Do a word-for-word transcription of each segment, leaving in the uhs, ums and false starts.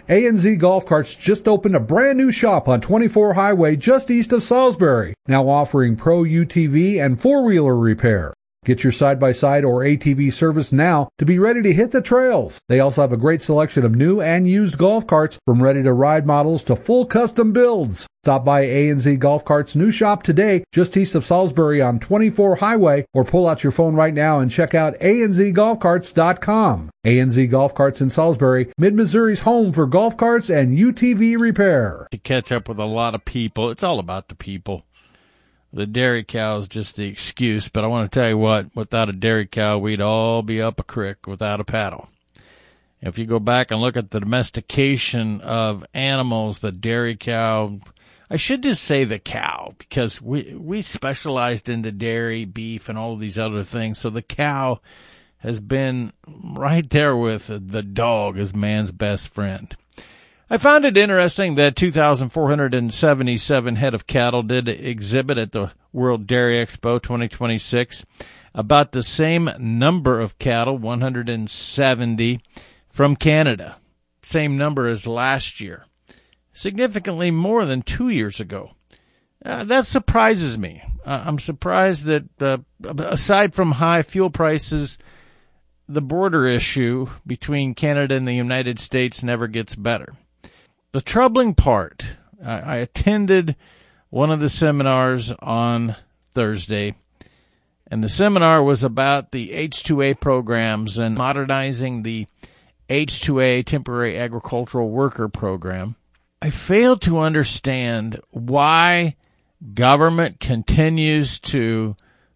A N Z Golf Carts just opened a brand new shop on twenty-four Highway just east of Salisbury, now offering pro U T V and four-wheeler repair. Get your side-by-side or A T V service now to be ready to hit the trails. They also have a great selection of new and used golf carts, from ready-to-ride models to full custom builds. Stop by A N Z Golf Carts' new shop today, just east of Salisbury on twenty-four Highway, or pull out your phone right now and check out A N Z golf carts dot com. A N Z Golf Carts in Salisbury, Mid-Missouri's home for golf carts and U T V repair. To catch up with a lot of people, it's all about the people. The dairy cow is just the excuse, but I want to tell you what, without a dairy cow, we'd all be up a creek without a paddle. If you go back and look at the domestication of animals, the dairy cow, I should just say the cow, because we we specialized into dairy, beef, and all of these other things. So the cow has been right there with the dog as man's best friend. I found it interesting that two thousand four hundred seventy-seven head of cattle did exhibit at the World Dairy Expo twenty twenty-six. About the same number of cattle, one hundred seventy, from Canada. Same number as last year. Significantly more than two years ago. Uh, that surprises me. Uh, I'm surprised that, uh, aside from high fuel prices, the border issue between Canada and the United States never gets better. The troubling part, I, I attended one of the seminars on Thursday, and the seminar was about the H two A programs and modernizing the H two A, Temporary Agricultural Worker Program. I fail to understand why government continues to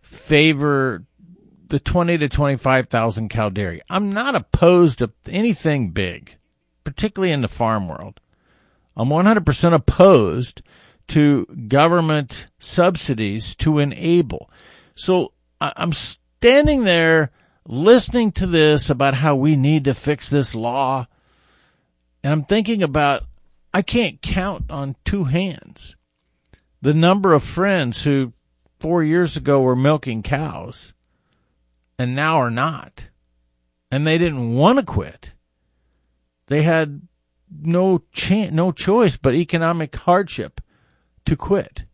favor the twenty to twenty-five thousand cow dairy. I'm not opposed to anything big, particularly in the farm world. I'm one hundred percent opposed to government subsidies to enable. So I'm standing there listening to this about how we need to fix this law, and I'm thinking about, I can't count on two hands the number of friends who four years ago were milking cows and now are not. And they didn't want to quit. They had no chance, no choice but economic hardship to quit.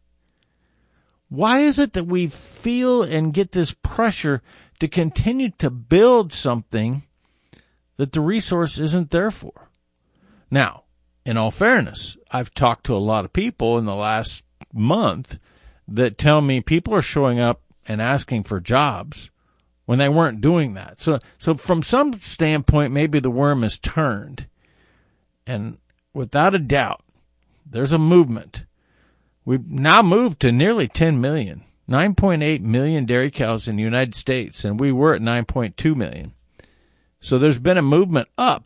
Why is it that we feel and get this pressure to continue to build something that the resource isn't there for? Now, in all fairness, I've talked to a lot of people in the last month that tell me people are showing up and asking for jobs when they weren't doing that. So, so from some standpoint, maybe the worm is turned. And without a doubt, there's a movement. We've now moved to nearly ten million, nine point eight million dairy cows in the United States, and we were at nine point two million. So there's been a movement up.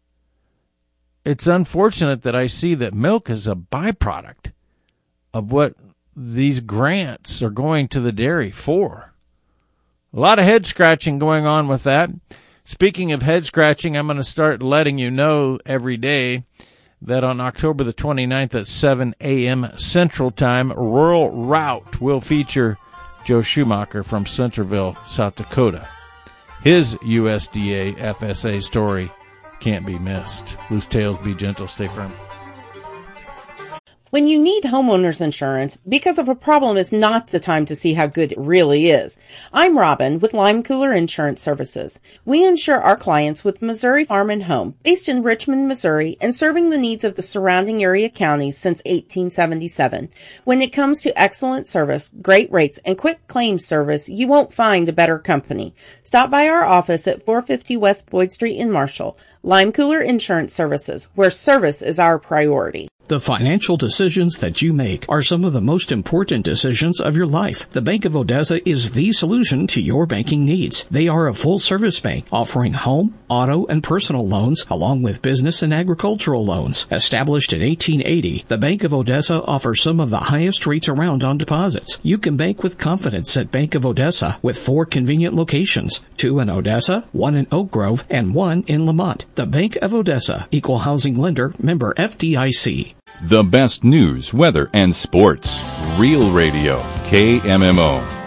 It's unfortunate that I see that milk is a byproduct of what these grants are going to the dairy for. A lot of head scratching going on with that. Speaking of head scratching, I'm going to start letting you know every day that on October the twenty-ninth at seven a.m. Central Time, Rural Route will feature Joe Schumacher from Centerville, South Dakota. His U S D A F S A story can't be missed. Loose tails, be gentle, stay firm. When you need homeowners insurance, because of a problem is not the time to see how good it really is. I'm Robin with Lime Cooler Insurance Services. We insure our clients with Missouri Farm and Home, based in Richmond, Missouri, and serving the needs of the surrounding area counties since eighteen seventy-seven. When it comes to excellent service, great rates, and quick claims service, you won't find a better company. Stop by our office at four fifty West Boyd Street in Marshall. Lime Cooler Insurance Services, where service is our priority. The financial decisions that you make are some of the most important decisions of your life. The Bank of Odessa is the solution to your banking needs. They are a full-service bank offering home, auto, and personal loans, along with business and agricultural loans. Established in eighteen eighty, the Bank of Odessa offers some of the highest rates around on deposits. You can bank with confidence at Bank of Odessa with four convenient locations, two in Odessa, one in Oak Grove, and one in Lamont. The Bank of Odessa, Equal Housing Lender, member F D I C. The best news, weather, and sports. Real Radio, K M M O.